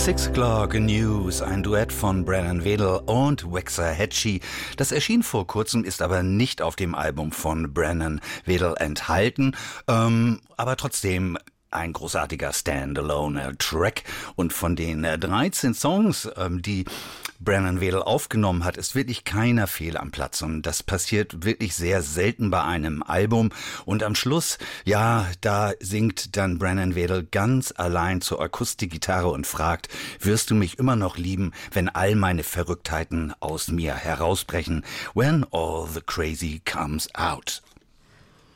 Six O'Clock News, ein Duett von Brennan Wedel und Waxahachie. Das erschien vor kurzem, ist aber nicht auf dem Album von Brennan Wedel enthalten, aber trotzdem ein großartiger Standalone-Track. Und von den 13 Songs, die Brennan Wedel aufgenommen hat, ist wirklich keiner fehl am Platz. Und das passiert wirklich sehr selten bei einem Album. Und am Schluss, ja, da singt dann Brennan Wedel ganz allein zur Akustikgitarre und fragt: Wirst du mich immer noch lieben, wenn all meine Verrücktheiten aus mir herausbrechen? When all the crazy comes out.